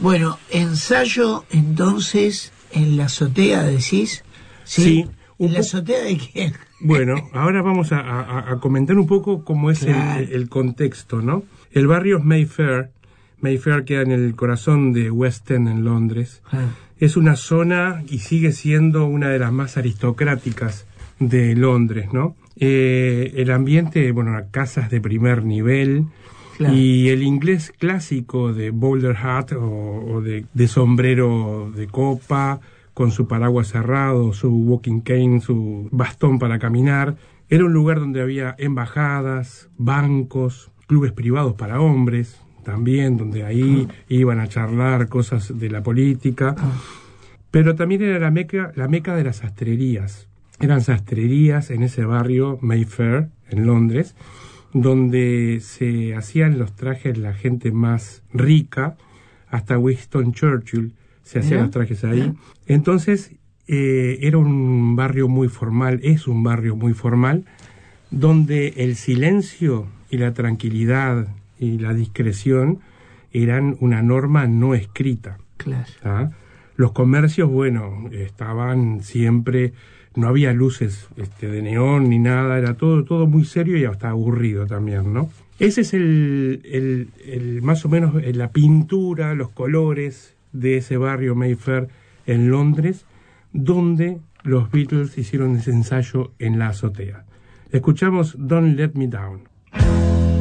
Bueno, ensayo entonces en la azotea, decís. Sí. ¿En la azotea de quién? Bueno, ahora vamos a comentar un poco cómo es el contexto, ¿no? El barrio es Mayfair. Mayfair queda en el corazón de West End, en Londres. Es una zona y sigue siendo una de las más aristocráticas de Londres, ¿no? El ambiente, bueno, casas de primer nivel. Claro. Y el inglés clásico de bowler hat o de sombrero de copa, con su paraguas cerrado, su walking cane, su bastón para caminar. Era un lugar donde había embajadas, bancos, clubes privados para hombres también, donde ahí iban a charlar cosas de la política. Pero también era la meca de las sastrerías. Eran sastrerías en ese barrio Mayfair, en Londres, donde se hacían los trajes la gente más rica, hasta Winston Churchill se hacían los trajes ahí. Entonces, era un barrio muy formal, es un barrio muy formal, donde el silencio y la tranquilidad y la discreción eran una norma no escrita. Claro. ¿Ah? Los comercios, bueno, estaban siempre, no había luces de neón ni nada, era todo muy serio y hasta aburrido también, ¿no? Ese es el más o menos la pintura, los colores de ese barrio Mayfair en Londres, donde los Beatles hicieron ese ensayo en la azotea. Escuchamos Don't Let Me Down.